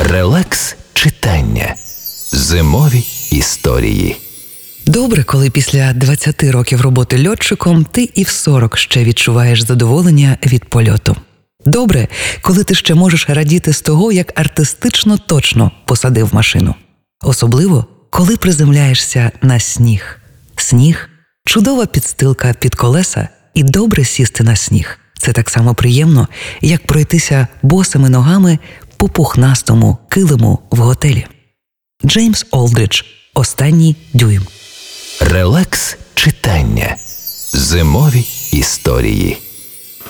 Релакс читання. Зимові історії. Добре, коли після 20 років роботи льотчиком ти і в 40 ще відчуваєш задоволення від польоту. Добре, коли ти ще можеш радіти з того, як артистично точно посадив машину. Особливо, коли приземляєшся на сніг. Сніг – чудова підстилка під колеса, і добре сісти на сніг. Це так само приємно, як пройтися босими ногами по пухнастому килиму в готелі. Джеймс Олдридж. Останній дюйм. Релакс читання. Зимові історії.